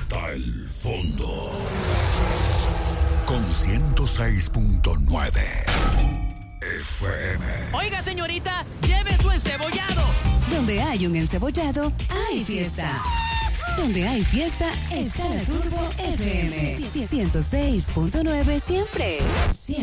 hasta el fondo. Con 106.9 FM. Oiga, señorita, lleve su encebollado. Donde hay un encebollado, hay fiesta. Donde hay fiesta, está la Turbo FM. 106.9 siempre.